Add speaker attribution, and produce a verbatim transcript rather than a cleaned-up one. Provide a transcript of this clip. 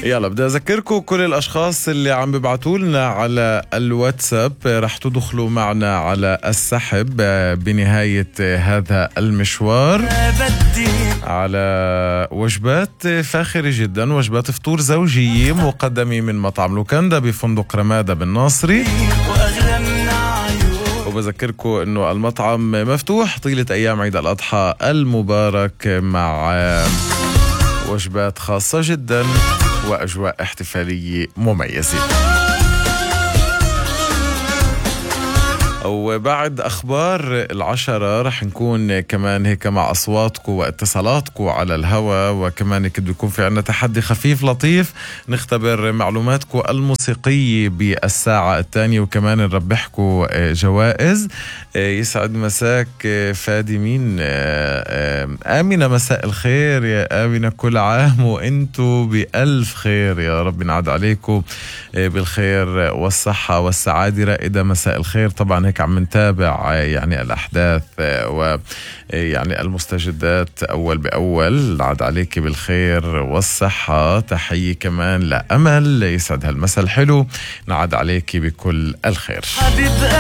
Speaker 1: يلا بدي أذكركم كل الأشخاص اللي عم ببعتوا لنا على الواتساب رح تدخلوا معنا على السحب بنهاية هذا المشوار على وجبات فاخرة جدا، وجبات فطور زوجية مقدمة من مطعم لوكاندا بفندق رمادة بالناصري. وبذكركم انه المطعم مفتوح طيلة ايام عيد الاضحى المبارك مع وجبات خاصة جدا واجواء احتفالية مميزة. وبعد أخبار العشرة رح نكون كمان هيك مع أصواتكم واتصالاتكم على الهواء، وكمان كده بيكون في عنا تحدي خفيف لطيف نختبر معلوماتكم الموسيقية بالساعة الثانية، وكمان نربحكم جوائز. يسعد مساك فادي مين آمنة، مساء الخير يا آمنة، كل عام وإنتو بألف خير، يا رب نعاد عليكم بالخير والصحة والسعادة. رائدة مساء الخير، طبعا هيك عم نتابع يعني الأحداث ويعني المستجدات أول بأول. عاد عليك بالخير والصحة. تحية كمان لأمل، يسعد هالمساء الحلو، نعاد عليك بكل الخير.